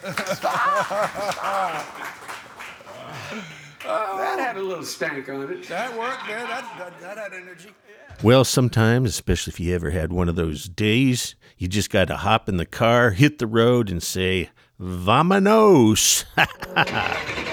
That had a little stank on it. That worked, man. That had energy. Well, sometimes, especially if you ever had one of those days, you just got to hop in the car, hit the road, and say, "Vamonos!"